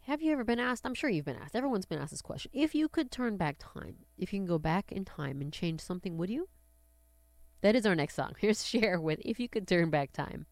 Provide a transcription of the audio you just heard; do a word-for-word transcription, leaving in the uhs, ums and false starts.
Have you ever been asked? I'm sure you've been asked. Everyone's been asked this question. If you could turn back time, if you can go back in time and change something, would you? That is our next song. Here's Cher with If You Could Turn Back Time.